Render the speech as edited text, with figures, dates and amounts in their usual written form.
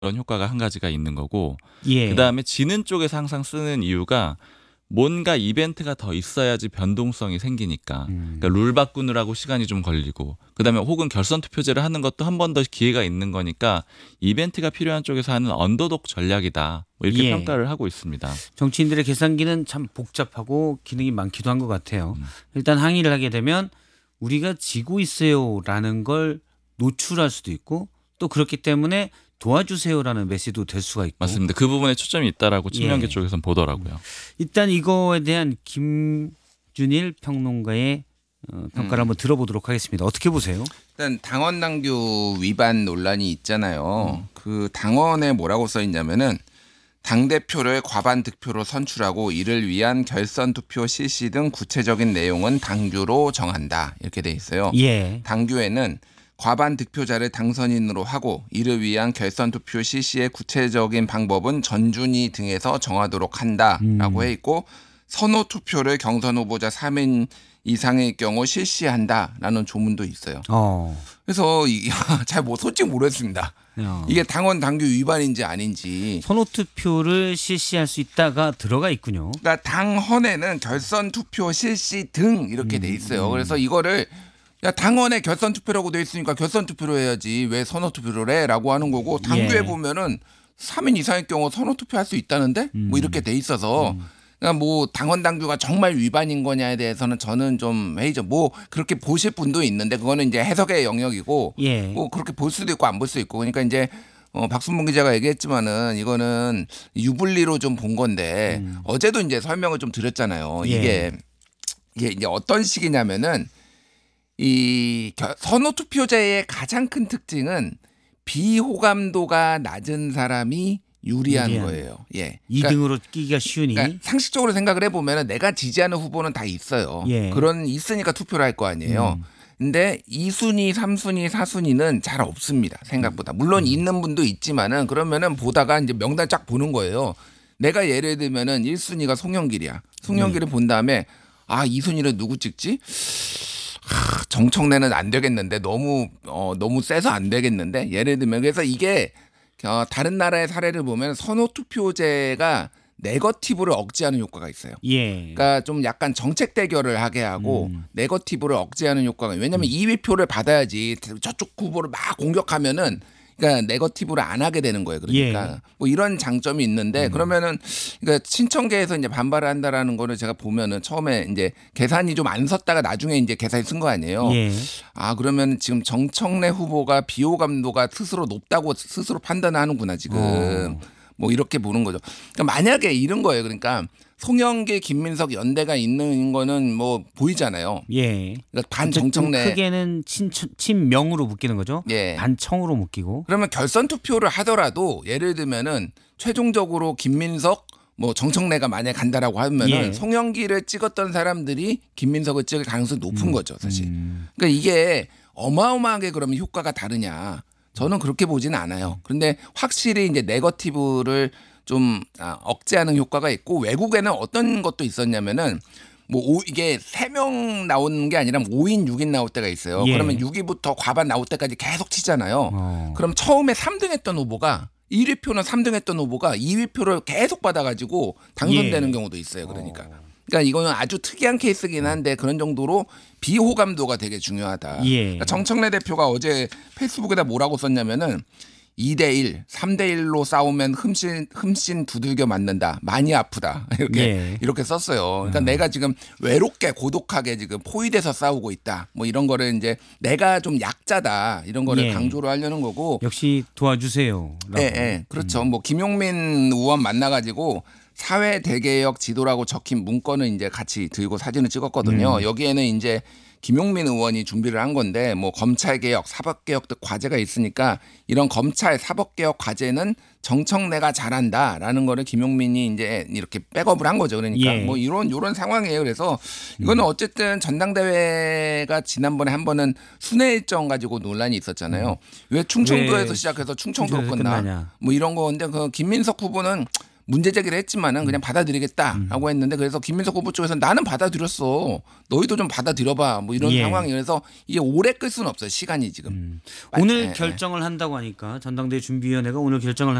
그런 효과가 한 가지가 있는 거고 예. 그다음에 지는 쪽에서 항상 쓰는 이유가 뭔가 이벤트가 더 있어야지 변동성이 생기니까. 그러니까 룰 바꾸느라고 시간이 좀 걸리고 그다음에 혹은 결선 투표제를 하는 것도 한 번 더 기회가 있는 거니까 이벤트가 필요한 쪽에서 하는 언더독 전략이다. 뭐 이렇게 예. 평가를 하고 있습니다. 정치인들의 계산기는 참 복잡하고 기능이 많기도 한 것 같아요. 일단 항의를 하게 되면 우리가 지고 있어요라는 걸 노출할 수도 있고 또 그렇기 때문에 도와주세요라는 메시지도 될 수가 있고. 맞습니다. 그 부분에 초점이 있다라고 친명계 예. 쪽에서는 보더라고요. 일단 이거에 대한 김준일 평론가의 평가를 한번 들어보도록 하겠습니다. 어떻게 보세요? 일단 당원 당규 위반 논란이 있잖아요. 그 당원에 뭐라고 써 있냐면은 당 대표를 과반 득표로 선출하고 이를 위한 결선 투표 실시 등 구체적인 내용은 당규로 정한다. 이렇게 돼 있어요. 예. 당규에는 과반 득표자를 당선인으로 하고 이를 위한 결선 투표 실시의 구체적인 방법은 전준위 등에서 정하도록 한다라고 해 있고 선호 투표를 경선 후보자 3인 이상의 경우 실시한다라는 조문도 있어요. 그래서 잘 솔직히 모르겠습니다. 이게 당원 당규 위반인지 아닌지. 선호 투표를 실시할 수 있다가 들어가 있군요. 그러니까 당헌에는 결선 투표 실시 등 이렇게 돼 있어요. 그래서 이거를 야 당헌에 결선 투표라고 돼 있으니까 결선 투표로 해야지 왜 선호 투표를 해라고 하는 거고 당규에 예. 보면은 3인 이상의 경우 선호 투표할 수 있다는데 뭐 이렇게 돼 있어서 그러니까 뭐 당헌 당규가 정말 위반인 거냐에 대해서는 저는 좀 회의죠. 뭐 그렇게 보실 분도 있는데 그거는 이제 해석의 영역이고 예. 뭐 그렇게 볼 수도 있고 안 볼 수 있고 그러니까 이제 박순봉 기자가 얘기했지만은 이거는 유불리로 좀 본 건데 어제도 이제 설명을 좀 드렸잖아요. 예. 이게 이제 어떤 식이냐면은 이 선호 투표제의 가장 큰 특징은 비호감도가 낮은 사람이 유리한 거예요. 예. 2등으로 끼기가 쉬우니. 그러니까 상식적으로 생각을 해보면 내가 지지하는 후보는 다 있어요. 예. 그런 있으니까 투표를 할 거 아니에요. 근데 2순위, 3순위, 4순위는 잘 없습니다. 생각보다. 물론 있는 분도 있지만은 그러면은 보다가 이제 명단 쫙 보는 거예요. 내가 예를 들면은 1순위가 송영길이야. 송영길을 본 다음에 2순위를 누구 찍지? 정청래는 안 되겠는데 너무 세서 안 되겠는데 예를 들면 그래서 이게 다른 나라의 사례를 보면 선호 투표제가 네거티브를 억제하는 효과가 있어요. 예. 그러니까 좀 약간 정책 대결을 하게 하고 네거티브를 억제하는 효과가 왜냐하면 2위 표를 받아야지 저쪽 후보를 막 공격하면은 그러니까 네거티브를 안 하게 되는 거예요. 그러니까 예. 뭐 이런 장점이 있는데 그러면은 그러니까 신청계에서 이제 반발을 한다라는 거를 제가 보면은 처음에 이제 계산이 좀 안 섰다가 나중에 이제 계산이 쓴 거 아니에요. 예. 그러면 지금 정청래 후보가 비호감도가 스스로 높다고 스스로 판단하는구나 지금. 뭐 이렇게 보는 거죠. 그러니까 만약에 이런 거예요. 그러니까 송영길, 김민석 연대가 있는 거는 뭐 보이잖아요. 예. 그러니까 반정청래. 크게는 친명으로 묶이는 거죠. 예. 반청으로 묶이고. 그러면 결선 투표를 하더라도 예를 들면은 최종적으로 김민석 뭐 정청래가 만약에 간다라고 하면은 예. 송영길을 찍었던 사람들이 김민석을 찍을 가능성이 높은 거죠, 사실. 그러니까 이게 어마어마하게 그러면 효과가 다르냐? 저는 그렇게 보지는 않아요. 그런데 확실히 이제 네거티브를 좀 억제하는 효과가 있고 외국에는 어떤 것도 있었냐면은 뭐 이게 3명 나오는 게 아니라 5인, 6인 나올 때가 있어요. 예. 그러면 6위부터 과반 나올 때까지 계속 치잖아요. 그럼 처음에 3등 했던 후보가 1위 표는 3등 했던 후보가 2위 표를 계속 받아가지고 당선되는 예. 경우도 있어요. 그러니까 이거는 아주 특이한 케이스긴 한데 그런 정도로 비호감도가 되게 중요하다. 예. 그러니까 정청래 대표가 어제 페이스북에다 뭐라고 썼냐면은 2대1, 3대1로 싸우면 흠씬 두들겨 맞는다. 많이 아프다. 이렇게 썼어요. 그러니까 내가 지금 외롭게 고독하게 지금 포위돼서 싸우고 있다. 뭐 이런 거를 이제 내가 좀 약자다. 이런 거를 예. 강조를 하려는 거고. 역시 도와주세요. 예. 그렇죠. 뭐 김용민 의원 만나가지고 사회 대개혁 지도라고 적힌 문건을 이제 같이 들고 사진을 찍었거든요. 여기에는 이제 김용민 의원이 준비를 한 건데 뭐 검찰 개혁, 사법 개혁 등 과제가 있으니까 이런 검찰 사법 개혁 과제는 정청래가 잘한다라는 거를 김용민이 이제 이렇게 백업을 한 거죠. 그러니까 예. 뭐 이런 상황이에요. 그래서 이거는 어쨌든 전당대회가 지난번에 한 번은 순회 일정 가지고 논란이 있었잖아요. 왜 충청도에서 시작해서 충청도로 끝나? 뭐 이런 건데 그 김민석 후보는 문제 제기를 했지만은 그냥 받아들이겠다라고 했는데 그래서 김민석 후보 쪽에서 나는 받아들였어. 너희도 좀 받아들여봐. 뭐 이런 예. 상황이라서 이게 오래 끌 수는 없어요. 시간이 지금. 오늘 예, 결정을 한다고 하니까 전당대회 준비위원회가 오늘 결정을